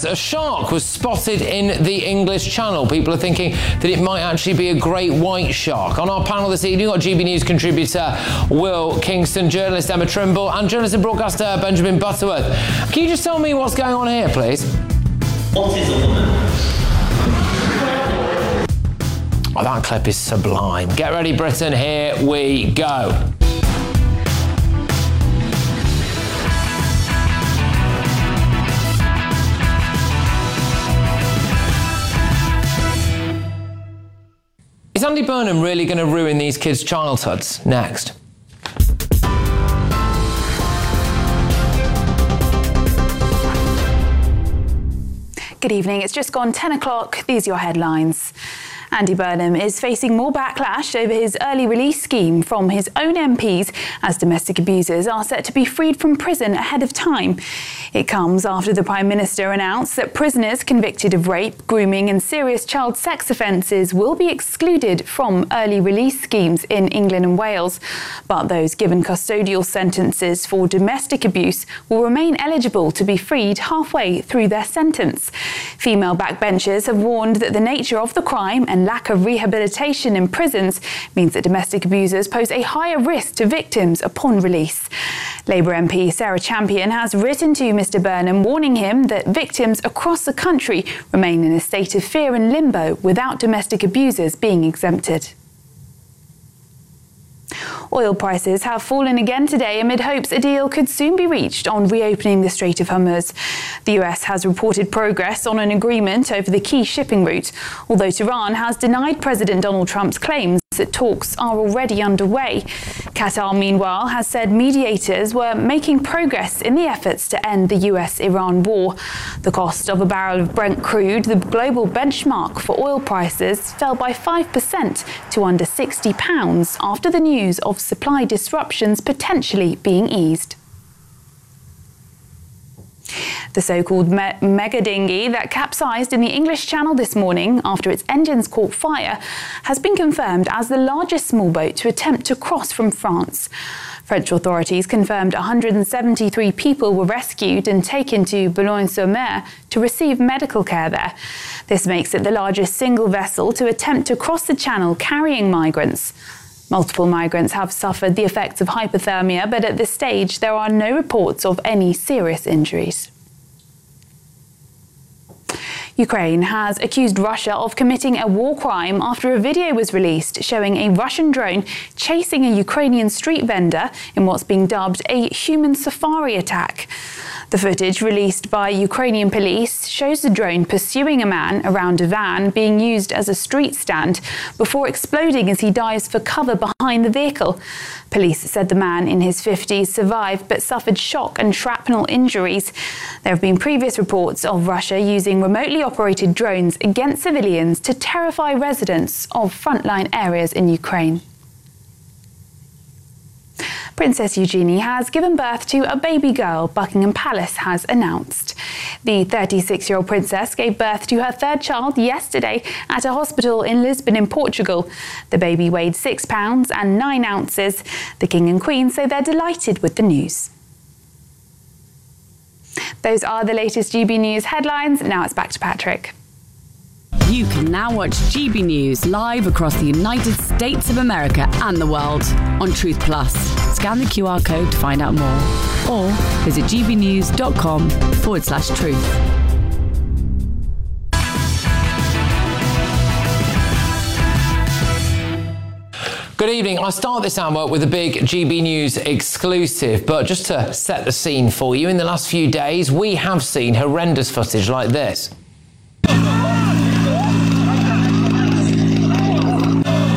a shark was spotted in the English Channel. People are thinking that it might actually be a great white shark. On our panel this evening, we've got GB News contributor Will Kingston, journalist Emma Trimble, and journalist and broadcaster Benjamin Butterworth. Can you just tell me what's going on here, please? What is a woman? Oh, that clip is sublime. Get ready, Britain, here we go. Is Andy Burnham really going to ruin these kids' childhoods? Next. Good evening. It's just gone 10 o'clock. These are your headlines. Andy Burnham is facing more backlash over his early release scheme from his own MPs as domestic abusers are set to be freed from prison ahead of time. It comes after the Prime Minister announced that prisoners convicted of rape, grooming and serious child sex offences will be excluded from early release schemes in England and Wales. But those given custodial sentences for domestic abuse will remain eligible to be freed halfway through their sentence. Female backbenchers have warned that the nature of the crime and lack of rehabilitation in prisons means that domestic abusers pose a higher risk to victims upon release. Labour MP Sarah Champion has written to Mr Burnham warning him that victims across the country remain in a state of fear and limbo without domestic abusers being exempted. Oil prices have fallen again today amid hopes a deal could soon be reached on reopening the Strait of Hormuz. The US has reported progress on an agreement over the key shipping route, although Tehran has denied President Donald Trump's claims that talks are already underway. Qatar, meanwhile, has said mediators were making progress in the efforts to end the US-Iran war. The cost of a barrel of Brent crude, the global benchmark for oil prices, fell by 5% to under £60 after the news of supply disruptions potentially being eased. The so-called mega dinghy that capsized in the English Channel this morning after its engines caught fire has been confirmed as the largest small boat to attempt to cross from France. French authorities confirmed 173 people were rescued and taken to Boulogne-sur-Mer to receive medical care there. This makes it the largest single vessel to attempt to cross the Channel carrying migrants. Multiple migrants have suffered the effects of hypothermia, but at this stage there are no reports of any serious injuries. Ukraine has accused Russia of committing a war crime after a video was released showing a Russian drone chasing a Ukrainian street vendor in what's being dubbed a human safari attack. The footage released by Ukrainian police shows the drone pursuing a man around a van being used as a street stand before exploding as he dives for cover behind the vehicle. Police said the man in his 50s survived but suffered shock and shrapnel injuries. There have been previous reports of Russia using remotely operated drones against civilians to terrify residents of frontline areas in Ukraine. Princess Eugenie has given birth to a baby girl, Buckingham Palace has announced. The 36-year-old princess gave birth to her third child yesterday at a hospital in Lisbon in Portugal. The baby weighed 6 pounds and 9 ounces. The King and Queen say they're delighted with the news. Those are the latest GB News headlines. Now it's back to Patrick. You can now watch GB News live across the United States of America and the world on Truth Plus. Scan the QR code to find out more or visit gbnews.com/truth. Good evening. I start this hour with a big GB News exclusive, but just to set the scene for you, in the last few days, we have seen horrendous footage like this.